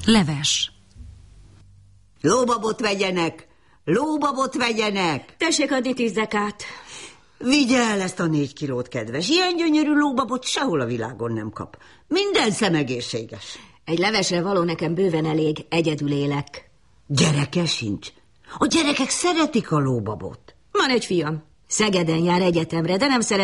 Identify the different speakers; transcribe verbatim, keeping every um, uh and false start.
Speaker 1: Leves.
Speaker 2: Lóbabot vegyenek! Lóbabot vegyenek!
Speaker 3: Tessék adni tíz zekát.
Speaker 2: Vigye el ezt a négy kilót, kedves. Ilyen gyönyörű lóbabot sehol a világon nem kap. Minden szem egészséges.
Speaker 3: Egy levesre való nekem bőven elég, egyedül élek.
Speaker 2: Gyereke sincs. A gyerekek szeretik a lóbabot.
Speaker 3: Van egy fiam. Szegeden jár egyetemre, de nem szeret